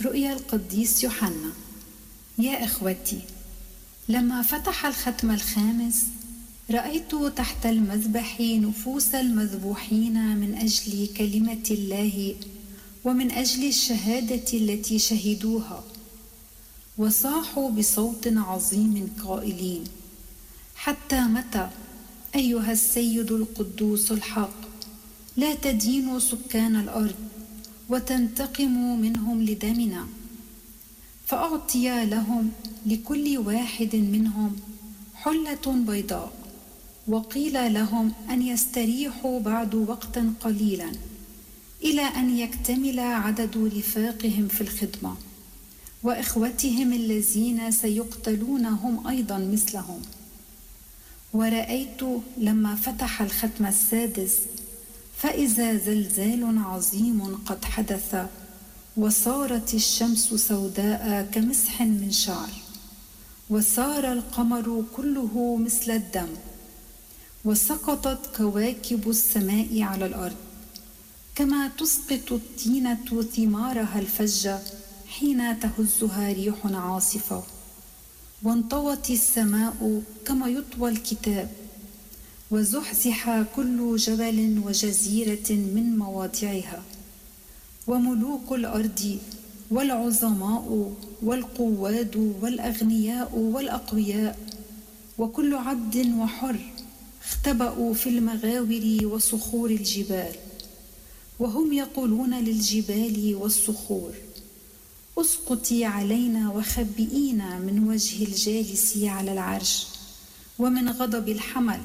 رؤيا القديس يوحنا. يا إخوتي، لما فتح الختم الخامس رأيت تحت المذبح نفوس المذبوحين من أجل كلمة الله ومن أجل الشهادة التي شهدوها، وصاحوا بصوت عظيم قائلين: حتى متى أيها السيد القدوس الحق لا تدين سكان الأرض وتنتقم منهم لدمنا؟ فأعطي لهم لكل واحد منهم حلة بيضاء، وقيل لهم أن يستريحوا بعد وقت قليلا إلى أن يكتمل عدد رفاقهم في الخدمة، وإخوتهم الذين سيقتلون هم أيضا مثلهم. ورأيت لما فتح الختم السادس فإذا زلزال عظيم قد حدث، وصارت الشمس سوداء كمسح من شعر، وصار القمر كله مثل الدم، وسقطت كواكب السماء على الأرض كما تسقط التينة ثمارها الفجة حين تهزها ريح عاصفة، وانطوت السماء كما يطوى الكتاب، وزحزح كل جبل وجزيرة من مواضعها، وملوك الأرض والعظماء والقواد والأغنياء والأقوياء وكل عبد وحر اختبأوا في المغاور وصخور الجبال، وهم يقولون للجبال والصخور: اسقطي علينا وخبئينا من وجه الجالس على العرش ومن غضب الحمل،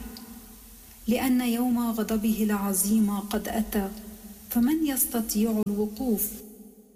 لأن يوم غضبه العظيم قد أتى، فمن يستطيع الوقوف